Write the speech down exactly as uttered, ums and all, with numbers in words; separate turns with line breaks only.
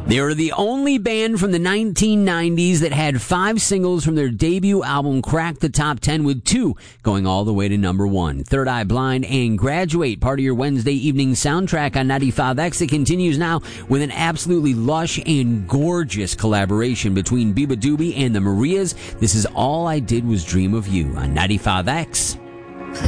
They were the only band from the nineteen nineties that had five singles from their debut album crack the top ten, with two going all the way to number one. Third Eye Blind and Graduate, part of your Wednesday evening soundtrack on ninety-five X. It continues now with an absolutely lush and gorgeous collaboration between Biba Doobie and the Marias. This is All I Did Was Dream of You on ninety-five X.